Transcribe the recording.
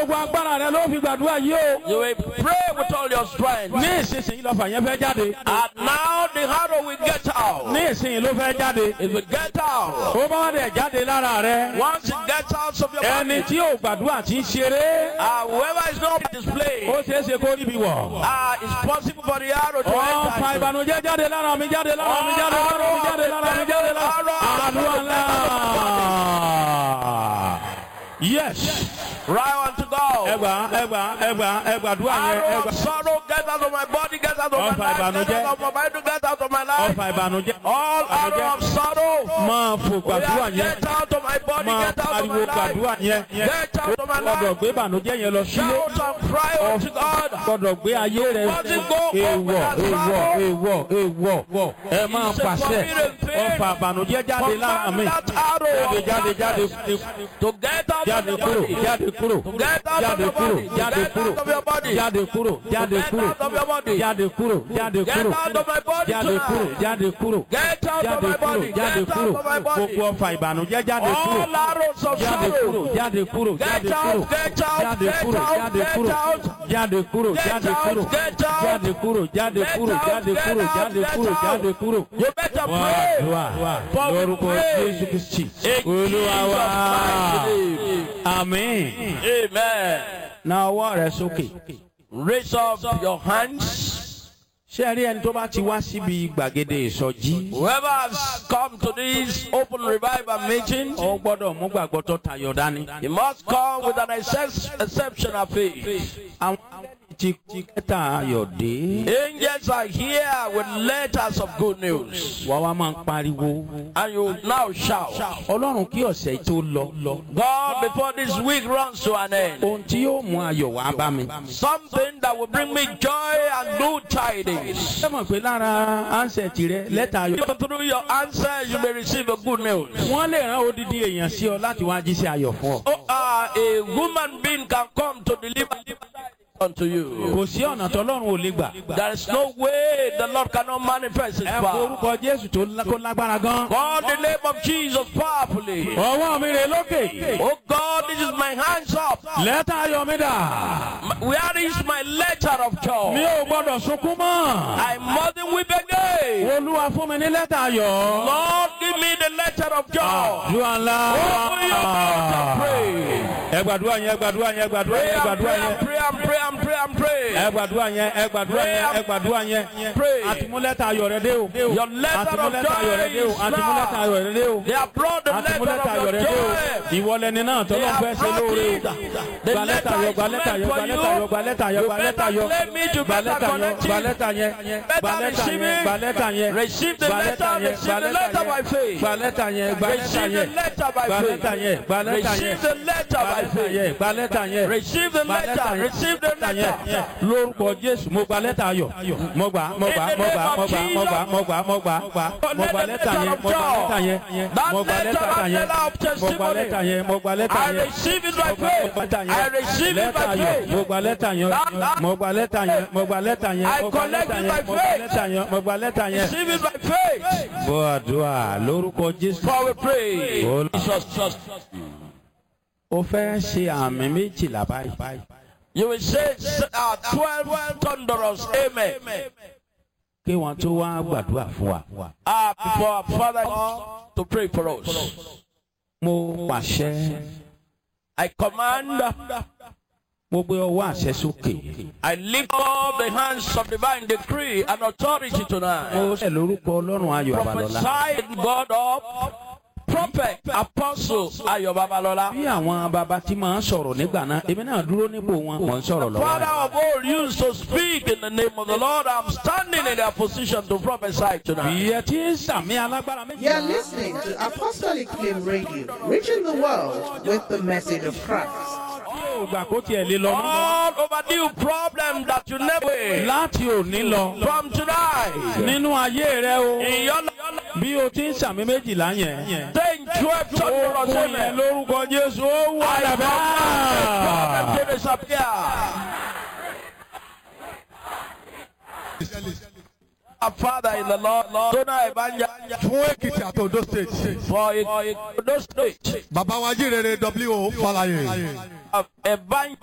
gbogbo agbára rẹ ló fi gbàdúrà yìí o. You will pray with all your strength. Ní ìsinsìnyí lọ́fà yẹn fẹ́ jáde. And now the arrow will get out. Ní ìsinsìnyí ló fẹ́ jáde. It will get out. Ó bá wá dẹ̀ jáde lára rẹ. Once it gets out of your body, Ẹni tí ò gbàdúrà tí ń ṣeré. whoever is not displayed, Ó ṣeé ṣe kó níbi wọ̀. it's possible for the arrow to Ọ̀fà enter. ìbànújẹ́ jáde lára mi, jáde lára mi, jáde lára mi, jáde lára mi, jáde lára mi. Àdúrà ńlá. Yes. Right on to God. Ẹgbàdúrà yẹn. Arrow of sorrow, get out of my body, get out of my life, get out of my mind, get out of my life. Ọ̀fà ìbànújẹ́. All arrow of sorrow, Máa fò gbàdúrà yẹn. get out of my body, Máa get out of pariwo my gbàdúrà life. yẹn. Get out of my Gbọ́dọ̀ life. gbé ìbànújẹ́ yẹn lọ sílé. Shout and cry unto God. Gbọ́dọ̀ gbé ayé rẹ̀. Èèwọ̀. Ẹ máa pàṣẹ. Ọ̀fà ìbànújẹ́ jáde lára mi. Jáde. To get out of Jáde your kúrò. body. Jáde kúrò. Get out of Jáde your kúrò. body. Jáde Get kúrò. out of your body. Jáde kúrò. Jáde Get kúrò. out of your body. Jáde kúrò. Jáde Get kúrò. out of my body Jáde kúrò. tonight. Jáde kúrò. Get out of Jáde my kúrò. body. Jáde Get kúrò. out of my body. Gbogbo ọ̀fà ìbànújẹ́ jáde kúrò. All arrows of Jáde kúrò. sorrow. Jáde kúrò. Get Jáde out, kúrò. get out, Jáde get kúrò. out, Jáde get kúrò. out. Jáde kúrò. Get Jáde out, kúrò. get out. Jáde kúrò. Jáde Get kúrò. out, Jáde get kúrò. out, Jáde get kúrò. out. Jáde kúrò. You better pray. Wàdúrà lórúkọ Jésù Kristi. Olúwa wa. Àmín. Amen. Na ọwọ́ rẹ sókè. Raise up your hands. Ṣé ẹ rí ẹni tó bá ti wá síbi gbàgede ìsọjí? Whoever has come to this open revival meeting, Ó gbọ́dọ̀ mú gbàgbọ́ tó tayọ dání. he must come with an exceptional faith. Àwọn ti kẹta ayọ̀ dé. Angels are here with letters of good news. Wà wá máa ń pariwo. And you now shout, Ọlọ́run kí ọ̀sẹ̀ tó lọ. God, before this week runs to an end, Ohun tí yóò mú ayọ̀ wá bá mi. something that will bring me joy and good tidings. Ṣé mọ̀ pé lára ánsẹ̀tì rẹ lẹ́tà ayọ̀? Even through your answers, you may receive a good news. Wọ́n lè rán odidi èèyàn sí ọ láti wá jíṣẹ́ ayọ̀ fún ọ. A woman being can come to deliver unto you. Kò sí ọ̀nà tọ́lọ́run ò lè gbà. There is no way the Lord cannot manifest His Ẹ power. forúkọ Jésù kó lágbára gan. Call the name of Jesus powerfully. Ọwọ́ mi rè lókè. Oh God, this is my hands up. Lẹ́tà ayọ̀ mi dà. Where is my letter of Mi joy? ò gbọ́dọ̀ sunkún mọ́. I mustn't weep again. Olúwa fún mi ní lẹ́tà ayọ̀. Lord, give me the letter of joy. Àdúrà ńlá. Open your mouth and pray. Ẹ gbàdúrà yẹn, ẹ gbàdúrà yẹn, ẹ gbàdúrà Pray yẹn, ẹ and gbàdúrà pray yẹn. and pray and pray and pray and pray. Ẹ gbàdúrà yẹn, ẹ gbàdúrà yẹn, ẹ gbàdúrà yẹn. Pray. Àtìmúlẹ́tà ayọ̀ rẹ dé o. Your letter of Àtìmúlẹ́tà ayọ̀ rẹ dé o. joy is Àtìmúlẹ́tà now. ayọ̀ rẹ dé o. They have brought the letter Àtìmúlẹ́tà ayọ̀ of rẹ your dé o. joy. Ìwọlẹ́ni náà They tọ́lọ́ fẹ́ have ṣe brought lóore. it. The Gba lẹ́tà letter ayọ̀, is gba lẹ́tà meant ayọ̀, for gba you. lẹ́tà ayọ̀, gba lẹ́tà ayọ̀, You gba lẹ́tà better ayọ̀. claim it, you Gba better lẹ́tà yẹn, connect gba it. lẹ́tà yẹn, gba Better lẹ́tà receive yẹn, it. gba lẹ́tà yẹn. Receive the Gba letter, lẹ́tà yẹn, receive gba the lẹ́tà letter yẹn. by faith. Gba lẹ́tà yẹn, gba lẹ́tà Receive the yẹn. letter by Gba faith. lẹ́tà yẹn, gba lẹ́tà yẹn. Receive the letter by Gba lẹ́tà faith. yẹn, gba lẹ́tà yẹn. Receive the Gba lẹ́tà letter. yẹn. Receive the letter. Lórúkọ Jésù, mo gba lẹ́tà ayọ̀. Mo gbà, mo gbà, mo gbà, mo gbà, mo gbà, mo gbà, mo gbà, mo gbà lẹ́tà yẹn, mo gbà lẹ́tà yẹn, mo gbà lẹ́tà yẹn, mo gbà lẹ́tà yẹn, mo gbà lẹ́tà I yẹn. receive it by faith. I receive it by faith. Mo gba lẹ́tà yẹn, mo gba lẹ́tà yẹn, mo gba lẹ́tà yẹn, I mo gba collect lẹ́tà it yẹn, by mo gba faith. lẹ́tà yẹn, mo gba lẹ́tà yẹn. Receive it by faith. Bọ́ àdúrà lórúkọ Jésù. For we pray. Jesus. O fẹ́ ṣe àmì méjìlá báyìí. You will say 12 thunderous amen. Kí wọ́n tó wá gbàdúrà fún wa. Before our Father to pray for us. Mo pàṣẹ. I command. Mo gbé ọwọ́ àṣẹ sókè. I lift up the hands of divine decree and authority tonight. Mo ṣe lórúkọ Ọlọ́run Ayọ̀ Babalọ́lá. Prophesy God up. Prophet, apostle Ayọ̀ Babalọ́lá. Bí àwọn bàbá tí máa ń sọ̀rọ̀ nígbà náà, èmi náà dúró nípò wọn, mò ń sọ̀rọ̀ lọ́wọ́. Father of all used to speak in the name of the Lord. I'm standing in their position to prophesy tonight. Ìyẹn tí ń sàmì alágbára méjì. You are listening to Apostolic Flame Radio, reaching the world with the message of Christ. Ògbà kó tiẹ̀ lé lọ mọ́. All overdue problem that you never Láti òní lọ. from tonight. Nínú ayé rẹ o. In your Bí o ti ń sàmì méjìlá yẹn. 12 thunderous Ogun yẹn amen. lórúkọ Jésù ó wà I lábẹ́. command to disappear. Our Father in the Lord, Dona Evangel fún Èkìtì àti Ondo state. for Ondo State. Bàbá wa jí rere W.O. Falaye. Evangel